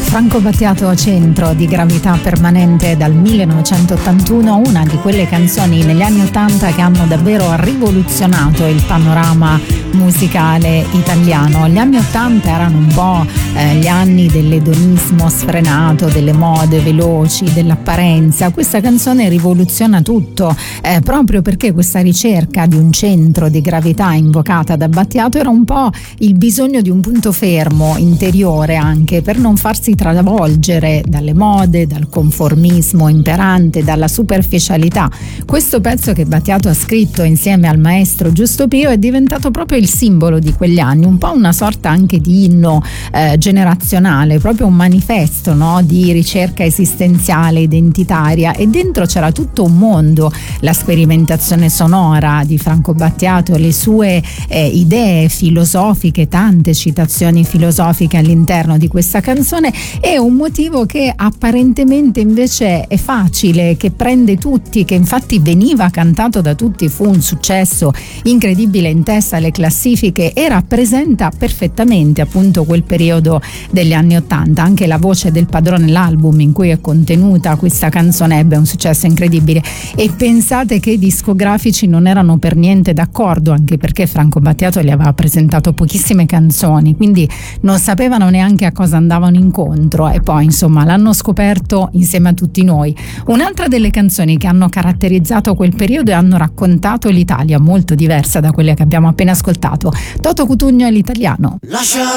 Franco Battiato, Centro di gravità permanente, dal 1981, una di quelle canzoni negli anni 80 che hanno davvero rivoluzionato il panorama musicale italiano. Gli anni 80 erano un po' gli anni dell'edonismo sfrenato, delle mode veloci, dell'apparenza. Questa canzone rivoluziona tutto, proprio perché questa ricerca di un centro di gravità invocata da Battiato era un po' il bisogno di un punto fermo interiore, anche per non farsi travolgere dalle mode, dal conformismo imperante, dalla superficialità. Questo pezzo che Battiato ha scritto insieme al maestro Giusto Pio è diventato proprio il simbolo di quegli anni, un po' una sorta anche di inno generazionale, proprio un manifesto, no? Di ricerca esistenziale, identitaria, e dentro c'era tutto un mondo, la sperimentazione sonora di Franco Battiato, le sue idee filosofiche, tante citazioni filosofiche all'interno di questa canzone, e un motivo che apparentemente invece è facile, che prende tutti, che infatti veniva cantato da tutti, fu un successo incredibile in testa alle classifiche e rappresenta perfettamente appunto quel periodo degli anni '80. Anche la voce del padrone, l'album in cui è contenuta questa canzone, ebbe un successo incredibile, e pensate che i discografici non erano per niente d'accordo, anche perché Franco Battiato gli aveva presentato pochissime canzoni, quindi non sapevano neanche a cosa andavano incontro, e poi insomma l'hanno scoperto insieme a tutti noi. Un'altra delle canzoni che hanno caratterizzato quel periodo e hanno raccontato l'Italia, molto diversa da quelle che abbiamo appena ascoltato, Toto Cutugno e L'Italiano. Lascia